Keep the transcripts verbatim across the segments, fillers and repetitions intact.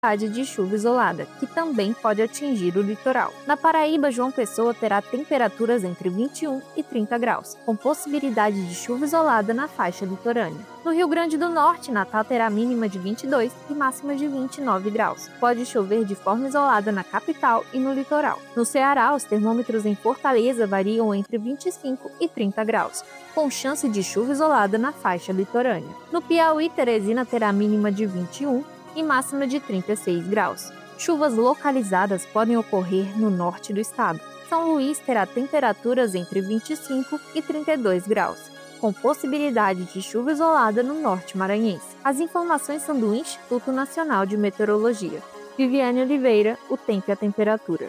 de chuva isolada, que também pode atingir o litoral. Na Paraíba, João Pessoa terá temperaturas entre vinte e um e trinta graus, com possibilidade de chuva isolada na faixa litorânea. No Rio Grande do Norte, Natal terá mínima de vinte e dois e máxima de vinte e nove graus. Pode chover de forma isolada na capital e no litoral. No Ceará, os termômetros em Fortaleza variam entre vinte e cinco e trinta graus, com chance de chuva isolada na faixa litorânea. No Piauí, Teresina terá mínima de vinte e um e máxima de trinta e seis graus. Chuvas localizadas podem ocorrer no norte do estado. São Luís terá temperaturas entre vinte e cinco e trinta e dois graus, com possibilidade de chuva isolada no norte maranhense. As informações são do Instituto Nacional de Meteorologia. Viviane Oliveira, o tempo e a temperatura.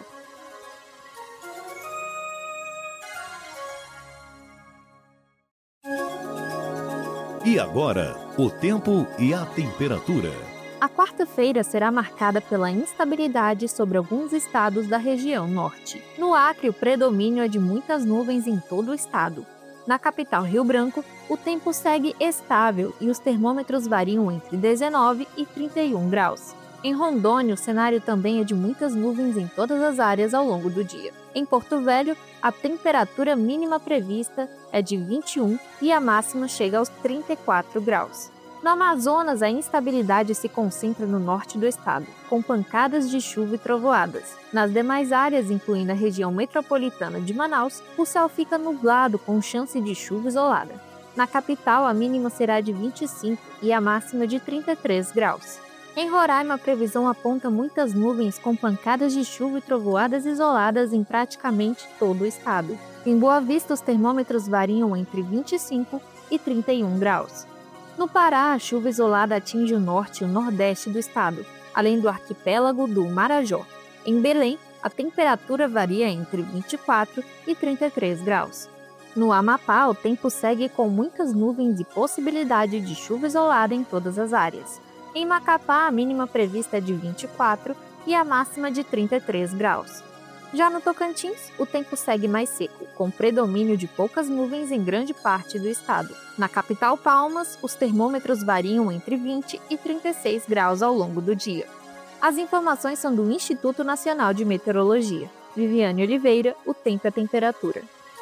E agora, o tempo e a temperatura. A quarta-feira será marcada pela instabilidade sobre alguns estados da região norte. No Acre, o predomínio é de muitas nuvens em todo o estado. Na capital Rio Branco, o tempo segue estável e os termômetros variam entre dezenove e trinta e um graus. Em Rondônia, o cenário também é de muitas nuvens em todas as áreas ao longo do dia. Em Porto Velho, a temperatura mínima prevista é de vinte e um e a máxima chega aos trinta e quatro graus. No Amazonas, a instabilidade se concentra no norte do estado, com pancadas de chuva e trovoadas. Nas demais áreas, incluindo a região metropolitana de Manaus, o céu fica nublado com chance de chuva isolada. Na capital, a mínima será de vinte e cinco e a máxima de trinta e três graus. Em Roraima, a previsão aponta muitas nuvens com pancadas de chuva e trovoadas isoladas em praticamente todo o estado. Em Boa Vista, os termômetros variam entre vinte e cinco e trinta e um graus. No Pará, a chuva isolada atinge o norte e o nordeste do estado, além do arquipélago do Marajó. Em Belém, a temperatura varia entre vinte e quatro e trinta e três graus. No Amapá, o tempo segue com muitas nuvens e possibilidade de chuva isolada em todas as áreas. Em Macapá, a mínima prevista é de vinte e quatro e a máxima de trinta e três graus. Já no Tocantins, o tempo segue mais seco, com predomínio de poucas nuvens em grande parte do estado. Na capital Palmas, os termômetros variam entre vinte e trinta e seis graus ao longo do dia. As informações são do Instituto Nacional de Meteorologia. Viviane Oliveira, o tempo e a temperatura.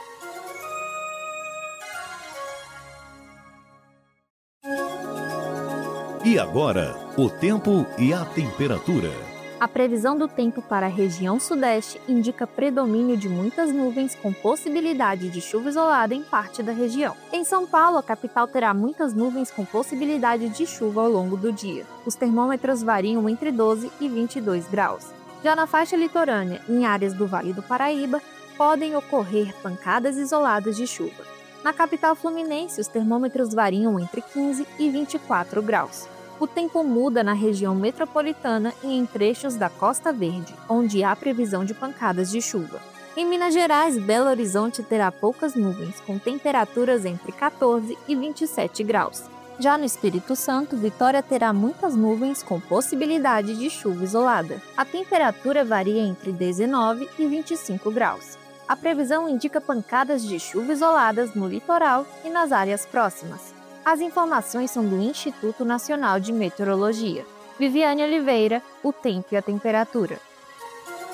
E agora, o tempo e a temperatura. A previsão do tempo para a região sudeste indica predomínio de muitas nuvens com possibilidade de chuva isolada em parte da região. Em São Paulo, a capital terá muitas nuvens com possibilidade de chuva ao longo do dia. Os termômetros variam entre doze e vinte e dois graus. Já na faixa litorânea, em áreas do Vale do Paraíba, podem ocorrer pancadas isoladas de chuva. Na capital fluminense, os termômetros variam entre quinze e vinte e quatro graus. O tempo muda na região metropolitana e em trechos da Costa Verde, onde há previsão de pancadas de chuva. Em Minas Gerais, Belo Horizonte terá poucas nuvens, com temperaturas entre quatorze e vinte e sete graus. Já no Espírito Santo, Vitória terá muitas nuvens com possibilidade de chuva isolada. A temperatura varia entre dezenove e vinte e cinco graus. A previsão indica pancadas de chuva isoladas no litoral e nas áreas próximas. As informações são do Instituto Nacional de Meteorologia. Viviane Oliveira, o tempo e a temperatura.